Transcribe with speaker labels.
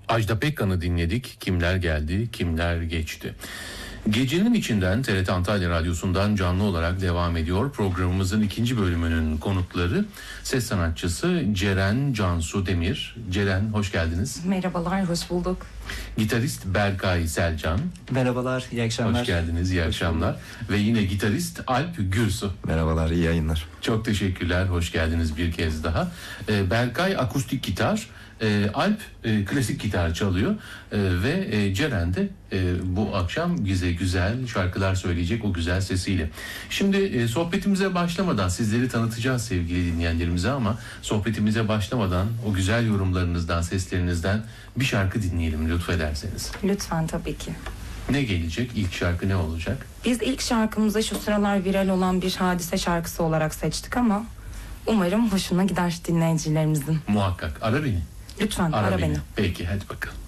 Speaker 1: Ajda Pekkan'ı dinledik. Kimler geldi, kimler geçti. Gecenin içinden TRT Antalya Radyosu'ndan canlı olarak devam ediyor. Programımızın ikinci bölümünün konukları ses sanatçısı Ceren Cansu Demir. Ceren, hoş geldiniz.
Speaker 2: Merhabalar, hoş bulduk.
Speaker 1: Gitarist Berkay Selcan.
Speaker 3: Merhabalar, iyi akşamlar.
Speaker 1: Hoş geldiniz, iyi akşamlar. Ve yine gitarist Alp Gürsu.
Speaker 4: Merhabalar, iyi yayınlar.
Speaker 1: Çok teşekkürler, hoş geldiniz bir kez daha. Berkay akustik gitar, Alp klasik gitar çalıyor ve Ceren de bu akşam bize güzel şarkılar söyleyecek o güzel sesiyle. Şimdi sohbetimize başlamadan sizleri tanıtacağız sevgili dinleyenlerimize, ama sohbetimize başlamadan o güzel yorumlarınızdan, seslerinizden bir şarkı dinleyelim lütfederseniz.
Speaker 2: Lütfen, tabii ki.
Speaker 1: Ne gelecek? İlk şarkı ne olacak?
Speaker 2: Biz ilk şarkımızı şu sıralar viral olan bir Hadise şarkısı olarak seçtik ama umarım hoşuna gider dinleyicilerimizin.
Speaker 1: Muhakkak. Ara beni.
Speaker 2: Lütfen ara beni.
Speaker 1: Peki, hadi bakalım.